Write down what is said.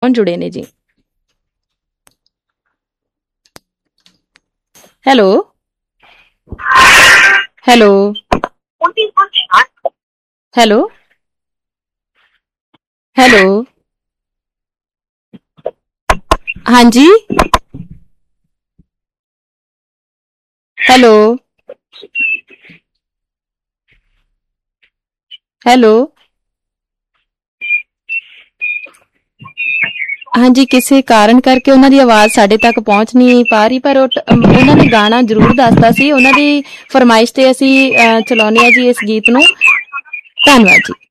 ਕੌਣ ਜੁੜੇ ਨੇ ਜੀ। ਹੈਲੋ ਹੈਲੋ ਹੈਲੋ ਹੈਲੋ ਹਾਂਜੀ ਹੈਲੋ ਹੈਲੋ ਹਾਂਜੀ, ਕਿਸੇ ਕਾਰਨ ਕਰਕੇ ਉਹਨਾਂ ਦੀ ਆਵਾਜ਼ ਸਾਡੇ ਤੱਕ ਪਹੁੰਚ ਨਹੀਂ ਪਾ ਰਹੀ, ਪਰ ਉਹਨਾਂ ਨੇ ਗਾਣਾ ਜ਼ਰੂਰ ਦੱਸਤਾ ਸੀ। ਉਹਨਾਂ ਦੀ ਫਰਮਾਇਸ਼ ਤੇ ਅਸੀਂ ਚਲਾਉਂਦੇ ਹਾਂ ਜੀ ਇਸ ਗੀਤ ਨੂੰ। ਧੰਨਵਾਦ ਜੀ।